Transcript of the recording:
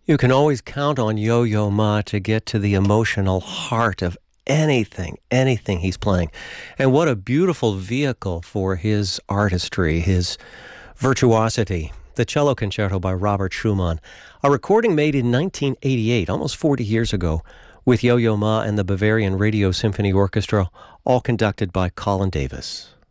You can always count on Yo-Yo Ma to get to the emotional heart of anything he's playing. And what a beautiful vehicle for his artistry, his virtuosity. The Cello Concerto by Robert Schumann, a recording made in 1988, almost 40 years ago, with Yo-Yo Ma and the Bavarian Radio Symphony Orchestra, all conducted by Colin Davis.